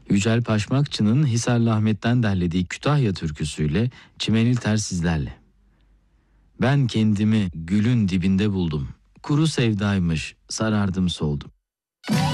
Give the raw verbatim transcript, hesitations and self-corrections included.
Yücel Paşmakçı'nın Hisarlı Ahmet'ten derlediği Kütahya türküsüyle Çimenil Ter sizlerle. Ben kendimi gülün dibinde buldum. Kuru sevdaymış, sarardım soldum.